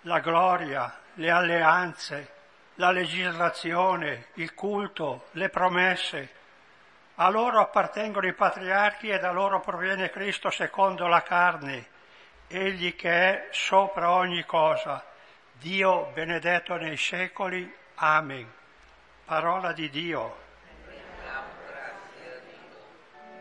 la gloria, le alleanze, la legislazione, il culto, le promesse. A loro appartengono i patriarchi e da loro proviene Cristo secondo la carne, egli che è sopra ogni cosa, Dio benedetto nei secoli. Amen. Parola di Dio.